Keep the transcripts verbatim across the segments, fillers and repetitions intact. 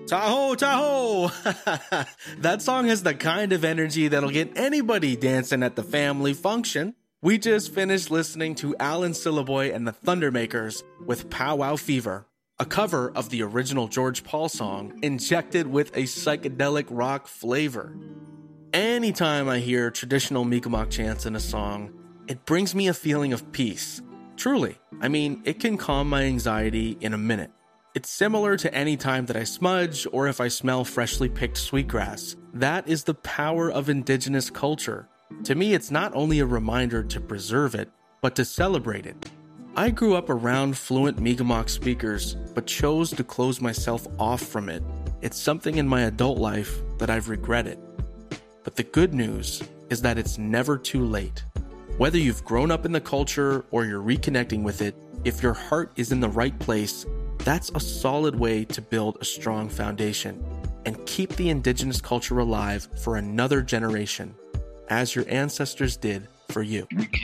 Tahoe, Tahoe! That song has the kind of energy that'll get anybody dancing at the family function. We just finished listening to Alan Syliboy and the Thundermakers with Pow Wow Fever, a cover of the original George Paul song injected with a psychedelic rock flavor. Anytime I hear traditional Mi'kmaq chants in a song, it brings me a feeling of peace. Truly, I mean, it can calm my anxiety in a minute. It's similar to any time that I smudge or if I smell freshly picked sweetgrass. That is the power of indigenous culture. To me, it's not only a reminder to preserve it, but to celebrate it. I grew up around fluent Mi'kmaq speakers, but chose to close myself off from it. It's something in my adult life that I've regretted. But the good news is that it's never too late. Whether you've grown up in the culture or you're reconnecting with it, if your heart is in the right place, that's a solid way to build a strong foundation and keep the indigenous culture alive for another generation, as your ancestors did for you.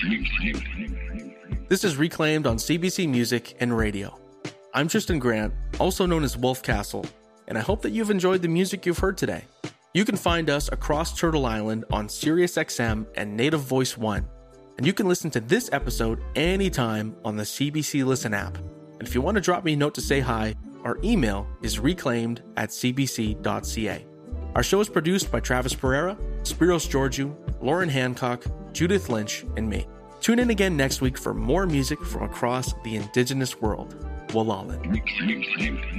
This is Reclaimed on C B C Music and Radio. I'm Tristan Grant, also known as Wolf Castle, and I hope that you've enjoyed the music you've heard today. You can find us across Turtle Island on SiriusXM and Native Voice One, and you can listen to this episode anytime on the C B C Listen app. And if you want to drop me a note to say hi, our email is reclaimed at c b c dot c a. Our show is produced by Travis Pereira, Spiros Georgiou, Lauren Hancock, Judith Lynch, and me. Tune in again next week for more music from across the indigenous world. Walalan.